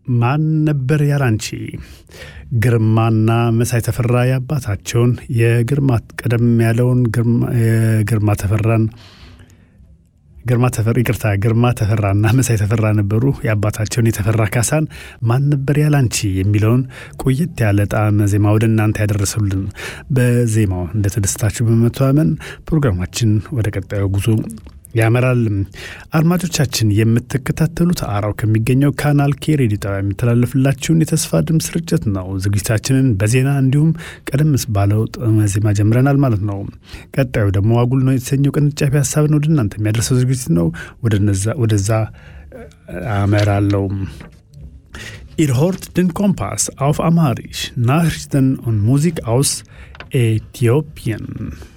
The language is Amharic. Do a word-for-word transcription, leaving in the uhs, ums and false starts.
ማን ነበር ያላንቺ ግርማና መሳይ ተፈራ ያባታቸውን የግርማ ቀደም ያለውን ግርማ ግርማ ተፈራን ግርማ ተፈራ ይቅርታ ግርማ ተፈራና መሳይ ተፈራ ነበሩ ያባታቸውን የተፈራ ካሳን ማን ነበር ያላንቺ የሚለውን ቆየት ያለ ጣዕመ ዜማ ወደ እናንተ ያደረሰልን በዜማው እንደተደስታችሁ በመተማመን ፕሮግራማችን ወደ ቀጣዩ ጉዞ ያመራል። አድማጮቻችን የምትከታተሉት አራው ከሚገኘው ካናል ኬ ሬዲዮ ጣቢያ የሚተላለፍላችሁን የተስፋ ድምጽ ስርጭት ነው። ዝግጅታችንን በዜና እንዲሁም ቀደምስ ባለው ዜማ ጀምረናል ማለት ነው። ቀጣዩ ደግሞ አጉል ነው የተሰኘው ቅንጫቢ ሐሳብ ነው ወደ እናንተ የሚያደርሰው ዝግጅት ነው። ወደነዛ ወደዛ አመራለሁ። Ihr hört den Kompass auf Amharisch, Nachrichten und Musik aus Äthiopien.